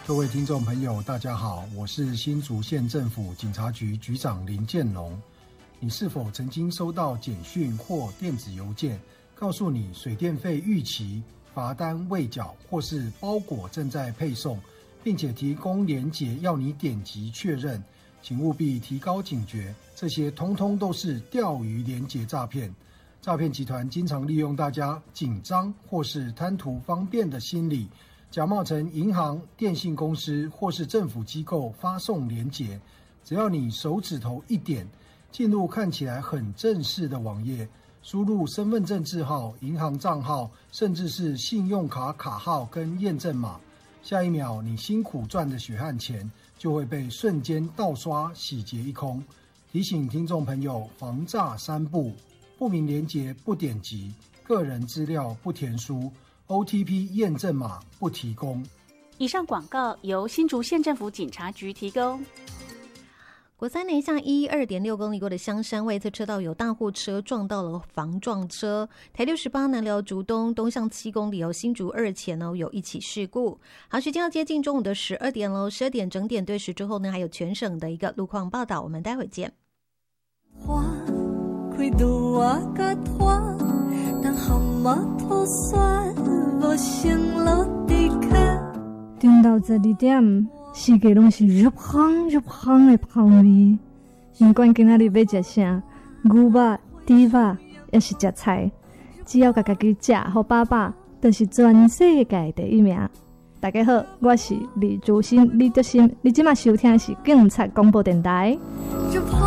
各位听众朋友大家好，我是新竹县政府警察局局长林建龙。你是否曾经收到简讯或电子邮件，告诉你水电费逾期、罚单未缴，或是包裹正在配送，并且提供连结要你点击确认？请务必提高警觉，这些通通都是钓鱼连结诈骗。诈骗集团经常利用大家紧张或是贪图方便的心理，假冒成银行、电信公司或是政府机构发送连结，只要你手指头一点，进入看起来很正式的网页，输入身份证字号、银行账号，甚至是信用卡卡号跟验证码，下一秒你辛苦赚的血汗钱就会被瞬间盗刷洗劫一空。提醒听众朋友防诈3步：不明连结不点击，个人资料不填输， OTP 验证码不提供。 以上广告由新竹县政府警察局提供。 国三内向112.6公里过的香山外侧车道有大货车撞到了防撞车。台68南寮竹东东向7公里新竹2前有一起事故。好，时间要接近中午的12点喽，12点整点对时之后呢，还有全省的一个路况报道，我们待会见。 花开拄我甲拖，但含我吐酸，无成落地卡。 中到12点。四界拢是入香入香的香味，不管今仔日要食啥，牛肉、猪肉，也是食菜，只要家己食好饱饱，就是全世界第一名。大家好，我是李竹新、李德新，你即马收听的是警察广播电台。